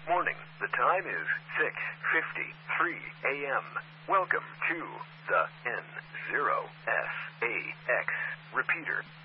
morning. The time is 6:53 a.m. Welcome to the N0SAX repeater.